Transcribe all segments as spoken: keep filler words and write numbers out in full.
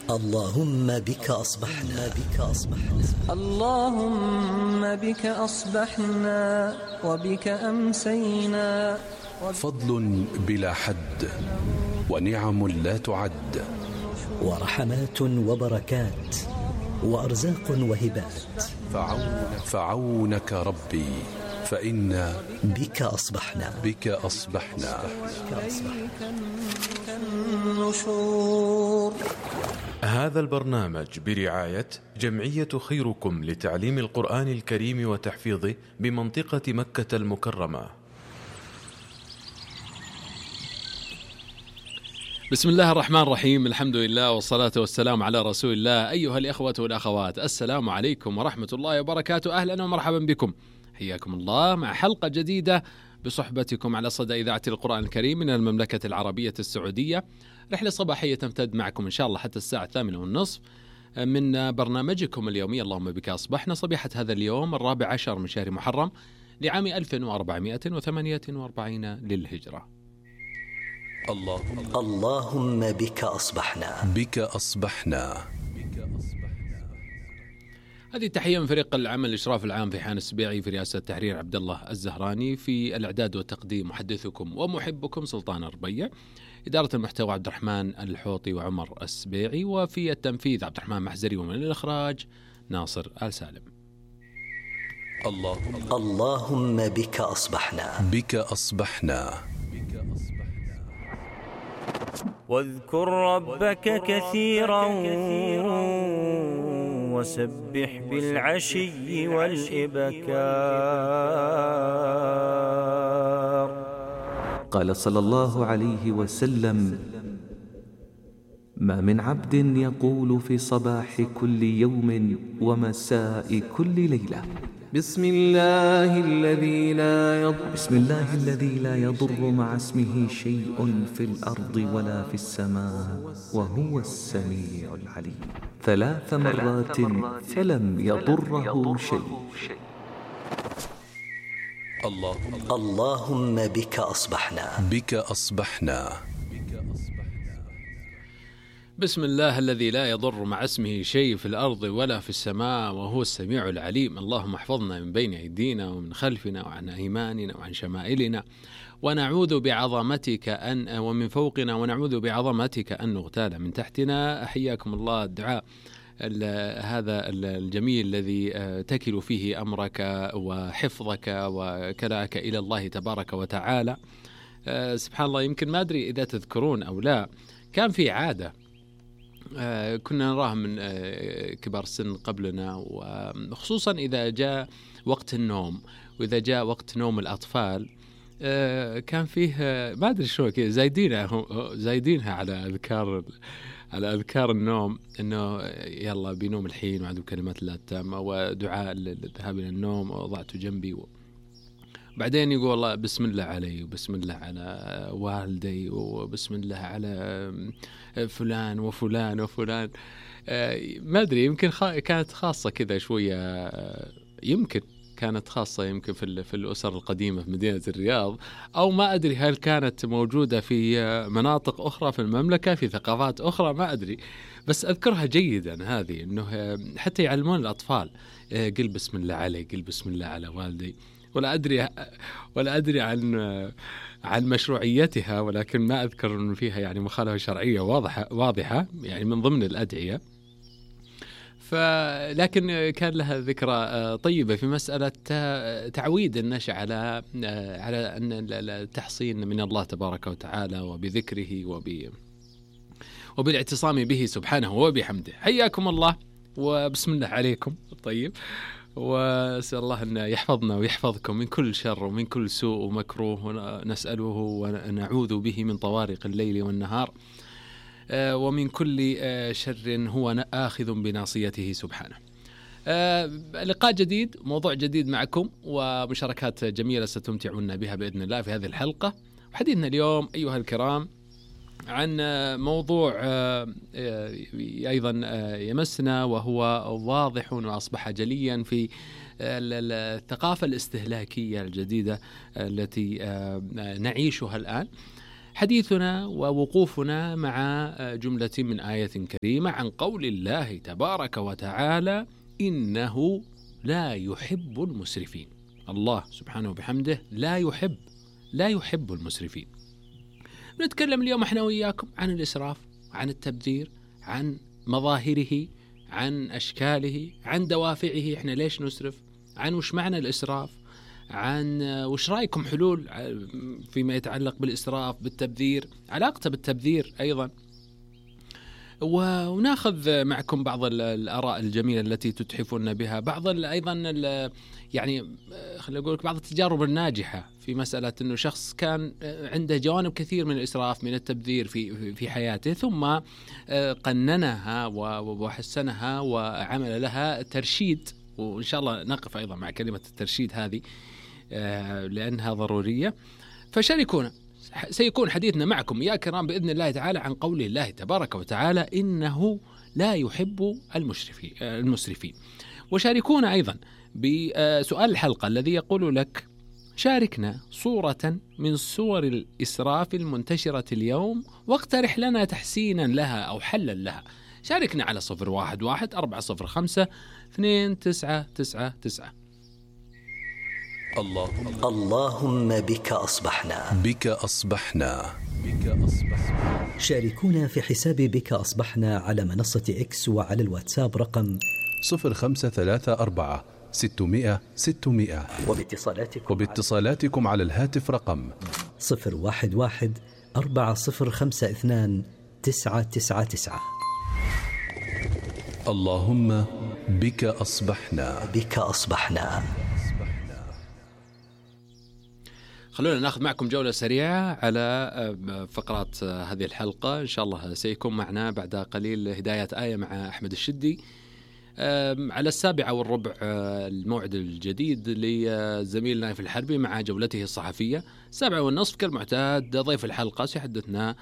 اللهم بك أصبحنا بك أصبحنا اللهم بك أصبحنا وبك أمسينا. فضل بلا حد ونعم لا تعد، ورحمات وبركات وأرزاق وهبات. فعونك, فعونك ربي فإنا بك أصبحنا بك أصبحنا. هذا البرنامج برعاية جمعية خيركم لتعليم القرآن الكريم وتحفيظه بمنطقة مكة المكرمة. بسم الله الرحمن الرحيم، الحمد لله والصلاة والسلام على رسول الله. أيها الإخوة والأخوات، السلام عليكم ورحمة الله وبركاته. أهلا ومرحبا بكم، حياكم الله مع حلقة جديدة بصحبتكم على صدى إذاعة القرآن الكريم من المملكة العربية السعودية. رحلة صباحية تمتد معكم إن شاء الله حتى الساعة الثامنة والنصف من برنامجكم اليومي اللهم بك أصبحنا، صبيحة هذا اليوم الرابع عشر من شهر محرم لعام ألف وأربعمائة وثمانية وأربعين للهجرة. اللهم, اللهم بك أصبحنا بك أصبحنا. هذه تحية من فريق العمل الإشراف العام في حان السبيعي، في رئاسة التحرير عبد الله الزهراني، في الإعداد والتقديم محدثكم ومحبكم سلطان الربيع، إدارة المحتوى عبد الرحمن الحوطي وعمر السبيعي، وفي التنفيذ عبد الرحمن محزري، ومن الإخراج ناصر آل سالم. اللهم, اللهم بك أصبحنا بك أصبحنا. واذكر ربك كثيرا وسبح بالعشي والإبكار. قال صلى الله عليه وسلم: ما من عبد يقول في صباح كل يوم ومساء كل ليلة: بسم الله الذي لا يضر بسم الله الذي لا يضر مع اسمه شيء في الأرض ولا في السماء وهو السميع العليم، ثلاث مرات فلم يضره شيء. اللهم, اللهم بك أصبحنا بك أصبحنا. بسم الله الذي لا يضر مع اسمه شيء في الأرض ولا في السماء وهو السميع العليم. اللهم احفظنا من بين أيدينا ومن خلفنا وعن أيماننا وعن شمائلنا، ونعوذ بعظمتك أن ومن فوقنا، ونعوذ بعظمتك أن نغتال من تحتنا. أحياكم الله. الدعاء هذا الجميل الذي تكل فيه أمرك وحفظك وكلاك إلى الله تبارك وتعالى. سبحان الله، يمكن ما أدري إذا تذكرون أو لا، كان في عادة آه كنا نراها من آه كبار السن قبلنا، وخصوصا إذا جاء وقت النوم وإذا جاء وقت نوم الأطفال، آه كان فيه آه ما أدري شو كذا زايدينها زايدينها على أذكار على أذكار النوم، إنه يلا بينوم الحين وعدوا كلمات الله التامة ودعاء الذهاب إلى النوم ووضعته جنبي و... بعدين يقول الله بسم الله علي وبسم الله على والدي وبسم الله على فلان وفلان وفلان. ما أدري، يمكن كانت خاصة كذا شوية، يمكن كانت خاصة يمكن في في الأسر القديمة في مدينة الرياض، أو ما أدري هل كانت موجودة في مناطق أخرى في المملكة في ثقافات أخرى، ما أدري، بس أذكرها جيدا هذه، إنه حتى يعلمون الأطفال قل بسم الله علي، قل بسم الله على والدي. ولا أدري ولا أدري عن عن مشروعيتها، ولكن ما أذكر أن فيها يعني مخالفة شرعية واضحة واضحة يعني من ضمن الأدعية. فلكن كان لها ذكرى طيبة في مسألة تعويد النشء على على أن التحصين من الله تبارك وتعالى وبذكره وب وبالاعتصام به سبحانه وبحمده. حياكم الله وبسم الله عليكم. طيب، وأسأل الله أن يحفظنا ويحفظكم من كل شر ومن كل سوء ومكروه، ونسأله ونعوذ به من طوارق الليل والنهار، ومن كل شر هو آخذ بناصيته سبحانه. لقاء جديد، موضوع جديد معكم، ومشاركات جميلة ستمتعون بها بإذن الله في هذه الحلقة. وحديثنا اليوم أيها الكرام عن موضوع أيضا يمسنا، وهو واضح وأصبح جليا في الثقافة الاستهلاكية الجديدة التي نعيشها الآن. حديثنا ووقوفنا مع جملة من آية كريمة عن قول الله تبارك وتعالى إنه لا يحب المسرفين. الله سبحانه وبحمده لا يحب لا يحب المسرفين. نتكلم اليوم احنا وياكم عن الإسراف، عن التبذير، عن مظاهره، عن أشكاله، عن دوافعه، احنا ليش نسرف، عن وش معنى الإسراف، عن وش رأيكم حلول فيما يتعلق بالإسراف، بالتبذير، علاقته بالتبذير أيضا. وناخذ معكم بعض الآراء الجميلة التي تتحفون بها، بعض أيضا يعني خلينا نقول بعض التجارب الناجحة في مسألة أنه شخص كان عنده جوانب كثير من الإسراف من التبذير في في حياته، ثم قننها وحسنها وعمل لها ترشيد. وإن شاء الله نقف أيضا مع كلمة الترشيد هذه لأنها ضرورية. فشاركونا، سيكون حديثنا معكم يا كرام بإذن الله تعالى عن قول الله تبارك وتعالى إنه لا يحب المسرفين. وشاركونا أيضا بسؤال الحلقة الذي يقول لك: شاركنا صورة من صور الإسراف المنتشرة اليوم واقترح لنا تحسينا لها أو حلا لها. شاركنا على صفر واحد واحد أربعة صفر خمسة اثنين تسعة تسعة تسعة. اللهم اللهم بك أصبحنا بك أصبحنا بك أصبحنا. شاركونا في حساب بك أصبحنا على منصة إكس وعلى الواتساب رقم صفر خمسة ثلاثة أربعة ستمائة ستمائة، وباتصالاتكم وباتصالاتكم على الهاتف رقم صفر واحد واحد أربعة صفر خمسة اثنان تسعة تسعة تسعة. اللهم بك أصبحنا بك أصبحنا. خلونا ناخذ معكم جولة سريعة على فقرات هذه الحلقة. إن شاء الله سيكون معنا بعد قليل هداية آية مع أحمد الشدي. على السابعة والربع الموعد الجديد لزميل نايف الحربي مع جولته الصحفية. سبعة والنصف كالمعتاد ضيف الحلقة سيحدثنا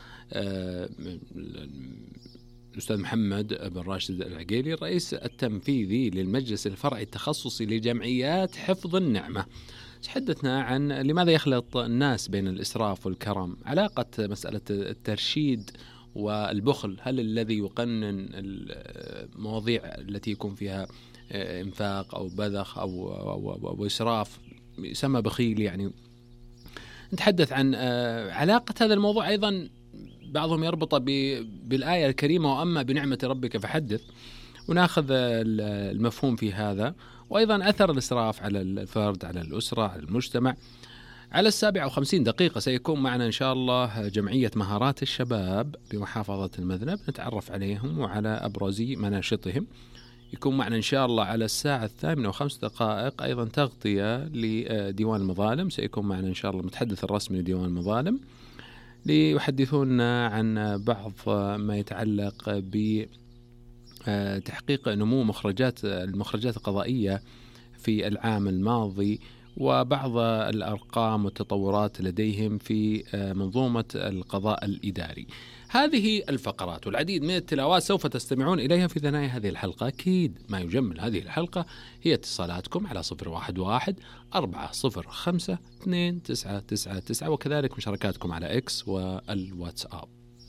الأستاذ محمد بن راشد العقيلي الرئيس التنفيذي للمجلس الفرعي التخصصي لجمعيات حفظ النعمة. تحدثنا عن لماذا يخلط الناس بين الإسراف والكرم، علاقة مسألة الترشيد والبخل، هل الذي يقنن المواضيع التي يكون فيها إنفاق أو بذخ أو, أو, أو, أو إسراف يسمى بخيل؟ يعني نتحدث عن علاقة هذا الموضوع. أيضا بعضهم يربط بالآية الكريمة وأما بنعمة ربك فحدث، وناخذ المفهوم في هذا، وأيضا أثر الإسراف على الفرد، على الأسرة، على المجتمع. على السابعة وخمسين دقيقة سيكون معنا إن شاء الله جمعية مهارات الشباب بمحافظة المذنب، نتعرف عليهم وعلى أبرز مناشطهم. يكون معنا إن شاء الله على الساعة الثامنة وخمس دقائق أيضا تغطية لديوان المظالم، سيكون معنا إن شاء الله المتحدث الرسمي لديوان المظالم ليحدثونا عن بعض ما يتعلق ب تحقيق نمو مخرجات المخرجات القضائية في العام الماضي، وبعض الأرقام والتطورات لديهم في منظومة القضاء الإداري. هذه الفقرات والعديد من التلاوات سوف تستمعون إليها في ثنايا هذه الحلقة. أكيد ما يجمل هذه الحلقة هي اتصالاتكم على صفر واحد واحد أربعة صفر خمسة اثنين تسعة تسعة تسعة، وكذلك مشاركاتكم على إكس والواتساب.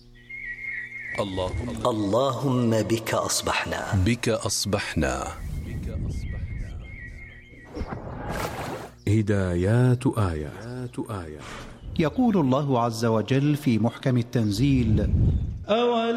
اللهم اللهم بك أصبحنا بك أصبحنا. هدايات آية. يقول الله عز وجل في محكم التنزيل: